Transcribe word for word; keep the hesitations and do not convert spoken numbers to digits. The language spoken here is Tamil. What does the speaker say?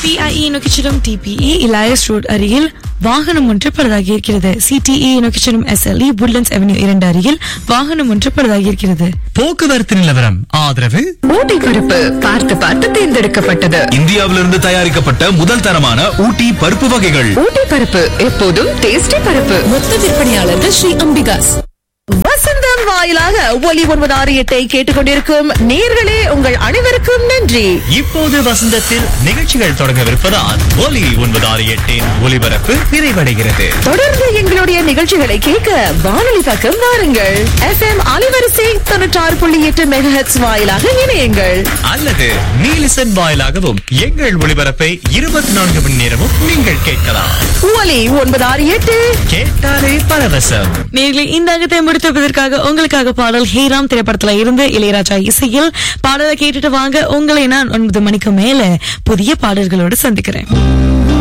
பிஐஇ நோக்கி செல்லும் டிபிஇ இலாயஸ் ரோட் அருகில் வாகனம் ஒன்று பழுதாகி இருக்கிறது. சிடிஇ நோக்கி செல்லும் எஸ்எல்இ வுட்லண்ட்ஸ் அவென்யூ இரண்டு அருகில் வாகனம் ஒன்று பழுதாகி இருக்கிறது. போக்குவரத்து நிலவரம் ஆதரவு ஊட்டி பருப்பு பார்த்து பார்த்து தேர்ந்தெடுக்கப்பட்டது. இந்தியாவிலிருந்து தயாரிக்கப்பட்ட முதல் தரமான ஊட்டி பருப்பு வகைகள். ஊட்டி பருப்பு எப்போதும் டேஸ்டி பருப்பு. மொத்த விற்பனையாளர்கள் ஸ்ரீ அம்பிகாஸ். வசந்தம் வாயிலாக ஒலி ஒன்பது ஆறு எட்டை கேட்டுக்கொண்டிருக்கும் நேர்களே உங்கள் அனைவருக்கும் நன்றி. இப்போது வசந்தத்தில் நிகழ்ச்சிகள் தொடங்கவிருப்பதால் ஒலி ஒன்பது ஆறு எட்டின் ஒலிபரப்பு நிறைவடைகிறது. தொடர்ந்து எங்களுடைய நிகழ்ச்சிகளை கேட்க வானொலி பக்கம் வாருங்கள். எஃப்எம் அலைவரிசை தொண்ணூற்றி ஆறு புள்ளி எட்டு மெகாஹெர்ட்ஸ் வாயிலாக இணையுங்கள். அல்லது நீலிசன் வாயிலாகவும் எங்கள் ஒளிபரப்பை இருபத்தி நான்கு மணி நேரமும் நீங்கள் கேட்கலாம். ஒலி ஒன்பது ஆறு எட்டு கேட்டாலே பரவசம். நேர்களை இந்த அங்கத்தை முடித்துவதற்காக உங்களுக்காக பாடல் ஹேராம் திரைப்படத்துல இருந்து இளையராஜா இசையில் பாடலை கேட்டுட்டு வாங்க. உங்களை நான் ஒன்பது மணிக்கு மேல புதிய பாடல்களோடு சந்திக்கிறேன்.